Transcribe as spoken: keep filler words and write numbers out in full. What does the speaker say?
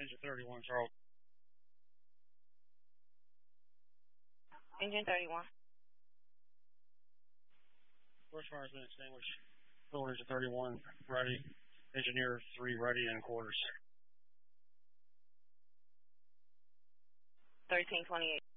Engine thirty-one, Charles. Engine thirty-one. Force fire has been extinguished. Full engine thirty-one, ready. Engineer three, ready in quarters. thirteen twenty-eight.